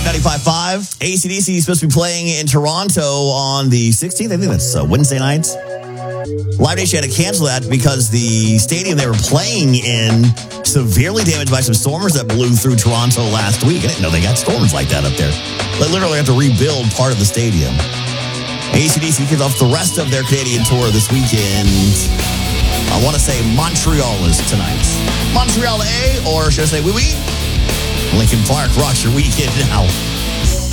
95.5. AC/DC is supposed to be playing in Toronto on the 16th. I think that's Wednesday night. Live Nation had to cancel that because the stadium they were playing in severely damaged by some storms that blew through Toronto last week. I didn't know they got storms like that up there. They literally have to rebuild part of the stadium. AC/DC kicks off the rest of their Canadian tour this weekend. I want to say Montreal is tonight. Montreal A, or should I say oui? Linkin Park rocks your weekend now.